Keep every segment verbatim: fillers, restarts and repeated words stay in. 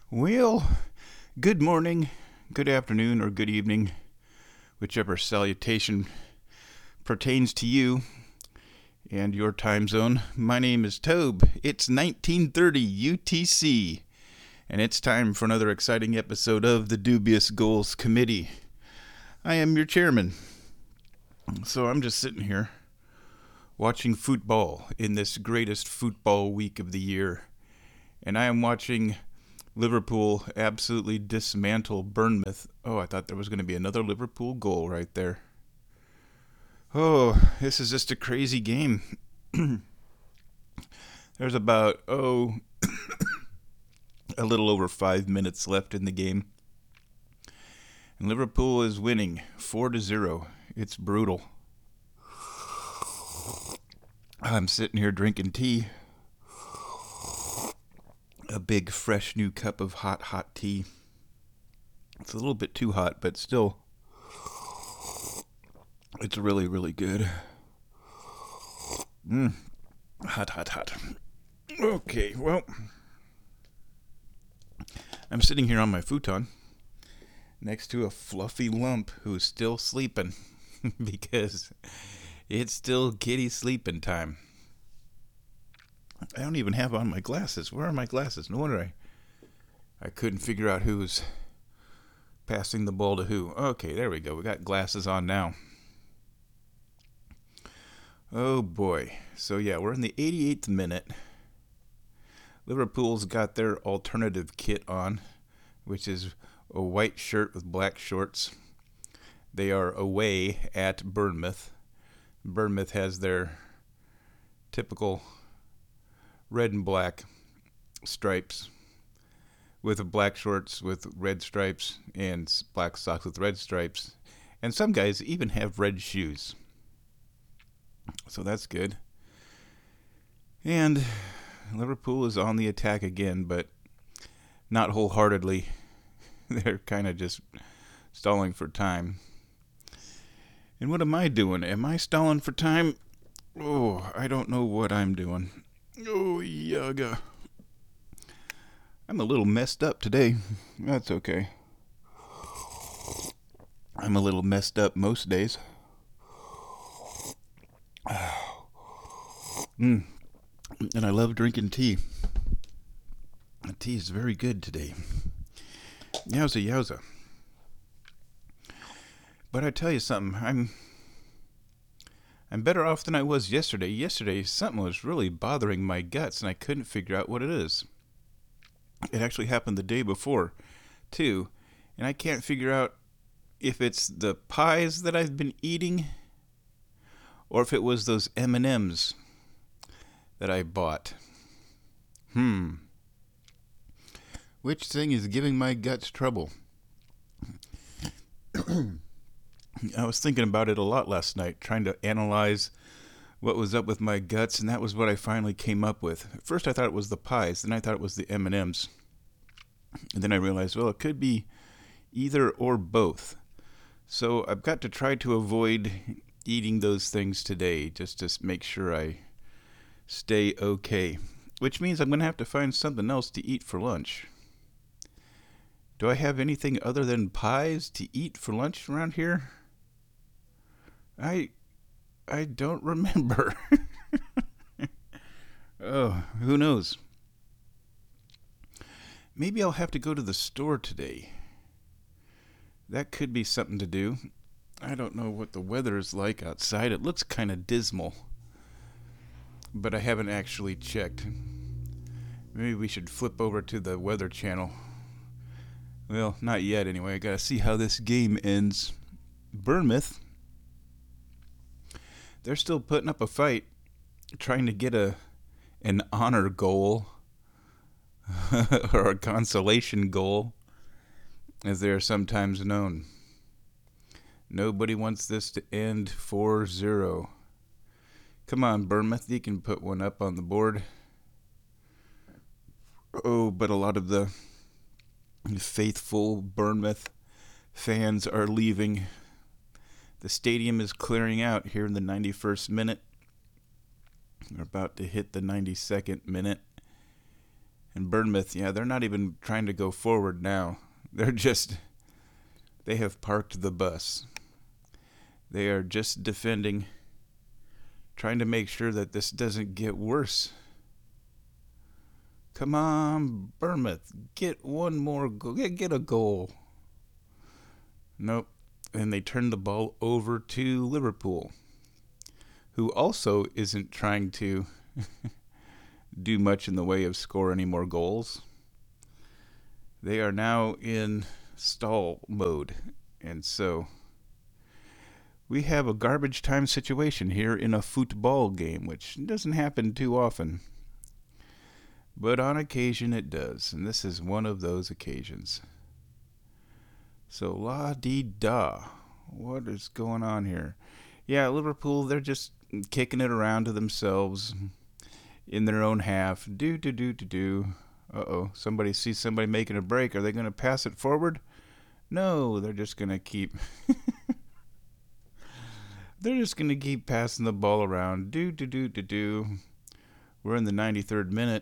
Well, good morning, good afternoon, or good evening, whichever salutation pertains to you and your time zone. My name is Tobe. It's nineteen thirty U T C, and it's time for another exciting episode of the Dubious Goals Committee. I am your chairman, so I'm just sitting here watching football in this greatest football week of the year, and I am watching Liverpool absolutely dismantle Bournemouth. Oh, I thought there was going to be another Liverpool goal right there. Oh, this is just a crazy game. There's about, oh, a little over five minutes left in the game. And Liverpool is winning four to zero. It's brutal. I'm sitting here drinking tea. A big, fresh new cup of hot, hot tea. It's a little bit too hot, but still, it's really, really good. Mmm. Hot, hot, hot. Okay, well, I'm sitting here on my futon next to a fluffy lump who's still sleeping because it's still kitty sleeping time. I don't even have on my glasses. Where are my glasses? No wonder I, I couldn't figure out who was passing the ball to who. Okay, there we go. We got glasses on now. Oh boy. So yeah, we're in the eighty-eighth minute. Liverpool's got their alternative kit on, which is a white shirt with black shorts. They are away at Bournemouth. Bournemouth has their typical red and black stripes with black shorts with red stripes and black socks with red stripes. And some guys even have red shoes. So that's good. And Liverpool is on the attack again, but not wholeheartedly. They're kind of just stalling for time. And what am I doing? Am I stalling for time? Oh, I don't know what I'm doing. Oh, yaga. I'm a little messed up today. That's okay. I'm a little messed up most days. Mm. And I love drinking tea. The tea is very good today. Yowza, yowza. But I tell you something, I'm I'm better off than I was yesterday. Yesterday, something was really bothering my guts, and I couldn't figure out what it is. It actually happened the day before, too, and I can't figure out if it's the pies that I've been eating or if it was those M and M's that I bought. Hmm. Which thing is giving my guts trouble? I was thinking about it a lot last night, trying to analyze what was up with my guts, and that was what I finally came up with. At first I thought it was the pies, then I thought it was the M and M's. And then I realized, well, it could be either or both. So I've got to try to avoid eating those things today, just to make sure I stay okay. Which means I'm going to have to find something else to eat for lunch. Do I have anything other than pies to eat for lunch around here? I I don't remember. Oh, who knows? Maybe I'll have to go to the store today. That could be something to do. I don't know what the weather is like outside. It looks kind of dismal. But I haven't actually checked. Maybe we should flip over to the Weather Channel. Well, not yet anyway. I gotta see how this game ends. Bournemouth, they're still putting up a fight, trying to get a an honor goal or a consolation goal, as they are sometimes known. Nobody wants this to end four zero. Come on, Bournemouth, you can put one up on the board. Oh, but a lot of the faithful Bournemouth fans are leaving. The stadium is clearing out here in the ninety-first minute. We're about to hit the ninety-second minute. And Bournemouth, yeah, they're not even trying to go forward now. They're just, they have parked the bus. They are just defending, trying to make sure that this doesn't get worse. Come on, Bournemouth, get one more goal. Get, get a goal. Nope. And they turn the ball over to Liverpool, who also isn't trying to do much in the way of score any more goals. They are now in stall mode, and so we have a garbage time situation here in a football game, which doesn't happen too often, but on occasion it does, and this is one of those occasions. So la-dee-da, what is going on here? Yeah, Liverpool, they're just kicking it around to themselves in their own half. Do, do, do, do, do. Uh-oh, somebody sees somebody making a break. Are they going to pass it forward? No, they're just going to keep... they're just going to keep passing the ball around. Do, do, do, do, do. We're in the ninety-third minute.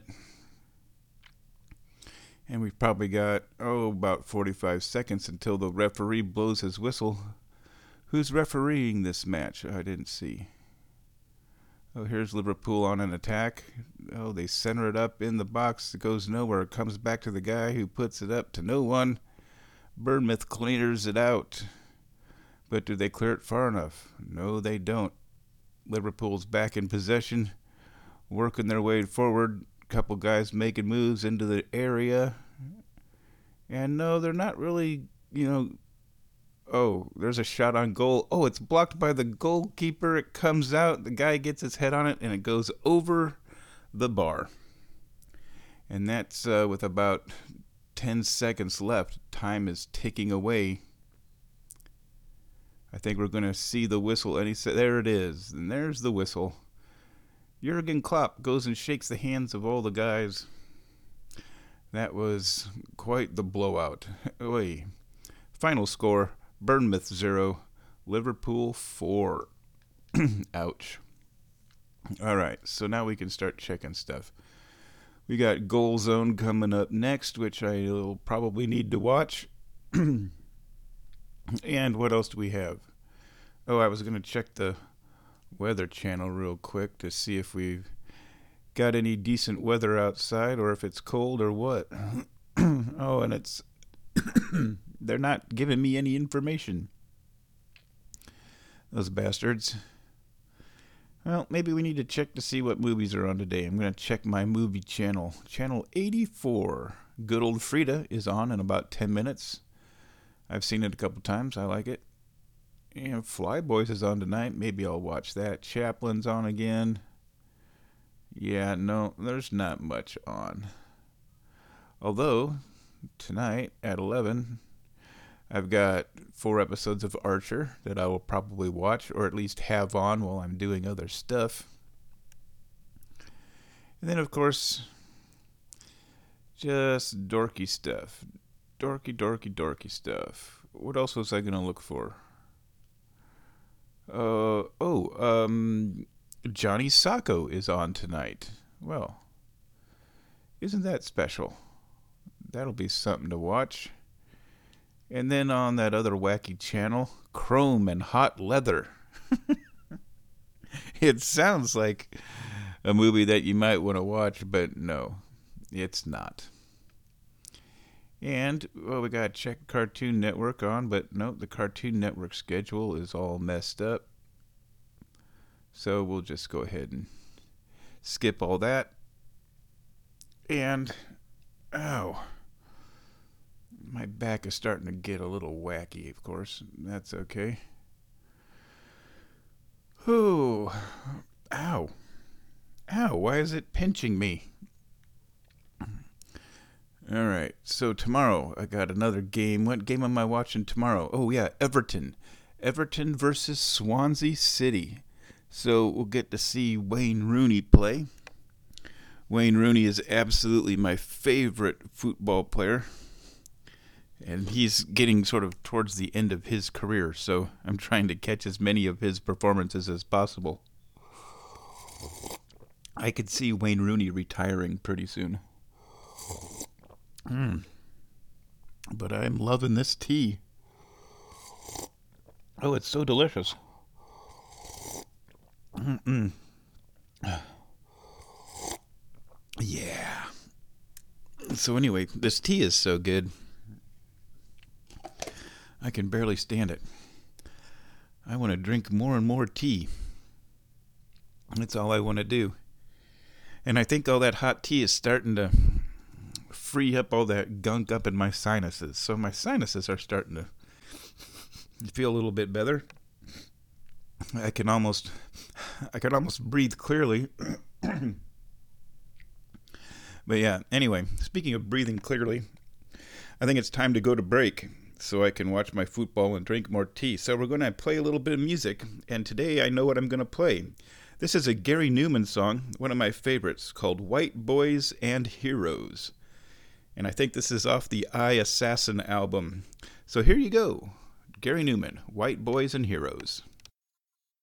And we've probably got, oh, about forty-five seconds until the referee blows his whistle. Who's refereeing this match? I didn't see. Oh, here's Liverpool on an attack. Oh, they center it up in the box. It goes nowhere. It comes back to the guy who puts it up to no one. Bournemouth clears it out. But do they clear it far enough? No, they don't. Liverpool's back in possession, working their way forward. Couple guys making moves into the area. And no, they're not really, you know... Oh, there's a shot on goal. Oh, it's blocked by the goalkeeper. It comes out. The guy gets his head on it, and it goes over the bar. And that's uh, with about ten seconds left. Time is ticking away. I think we're going to see the whistle. And he said, there it is. And there's the whistle. Jurgen Klopp goes and shakes the hands of all the guys. That was quite the blowout. Oy. Final score, Bournemouth zero, Liverpool four. Ouch. All right, so now we can start checking stuff. We got Goal Zone coming up next, which I'll probably need to watch. And what else do we have? Oh, I was going to check the Weather Channel real quick to see if we've got any decent weather outside or if it's cold or what. Oh, and it's... They're not giving me any information. Those bastards. Well, maybe we need to check to see what movies are on today. I'm going to check my movie channel. Channel eighty-four. Good Old Frida is on in about ten minutes. I've seen it a couple times. I like it. And Flyboys is on tonight. Maybe I'll watch that. Chaplin's on again. Yeah, no, there's not much on. Although, tonight at eleven... I've got four episodes of Archer that I will probably watch, or at least have on while I'm doing other stuff. And then, of course, just dorky stuff. Dorky, dorky, dorky stuff. What else was I going to look for? Uh, oh, um, Johnny Sacco is on tonight. Well, isn't that special? That'll be something to watch. And then on that other wacky channel, Chrome and Hot Leather. It sounds like a movie that you might want to watch, but no, it's not. And, well, we got to check Cartoon Network on, but no, the Cartoon Network schedule is all messed up. So we'll just go ahead and skip all that. And, ow. My back is starting to get a little wacky, of course. That's okay. Ooh. Ow. Ow, why is it pinching me? All right, so tomorrow I got another game. What game am I watching tomorrow? Oh, yeah, Everton. Everton versus Swansea City. So we'll get to see Wayne Rooney play. Wayne Rooney is absolutely my favorite football player. And he's getting sort of towards the end of his career, so I'm trying to catch as many of his performances as possible. I could see Wayne Rooney retiring pretty soon. Mm. But I'm loving this tea. Oh, it's so delicious. Mm-mm. Yeah. So anyway, this tea is so good, I can barely stand it. I want to drink more and more tea. That's all I want to do. And I think all that hot tea is starting to free up all that gunk up in my sinuses. So my sinuses are starting to feel a little bit better. I can almost I can almost breathe clearly. But yeah, anyway, speaking of breathing clearly, I think it's time to go to break so I can watch my football and drink more tea. So we're going to play a little bit of music, and today I know what I'm going to play. This is a Gary Numan song, one of my favorites, called White Boys and Heroes. And I think this is off the I Assassin album. So here you go. Gary Numan, White Boys and Heroes.